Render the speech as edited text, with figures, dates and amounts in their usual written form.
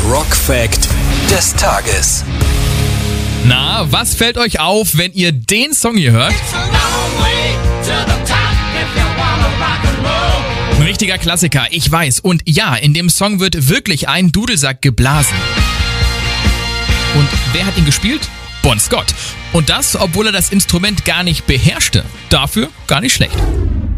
Rock Fact des Tages. Na, was fällt euch auf, wenn ihr den Song hier hört? Ein richtiger Klassiker, ich weiß. Und ja, in dem Song wird wirklich ein Dudelsack geblasen. Und wer hat ihn gespielt? Bon Scott. Und das, obwohl er das Instrument gar nicht beherrschte. Dafür gar nicht schlecht.